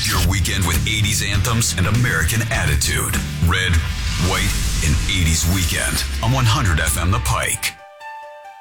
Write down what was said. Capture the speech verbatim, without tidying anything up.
Your weekend with eighties anthems and American attitude. Red, White, and eighties Weekend on one hundred F M The Pike.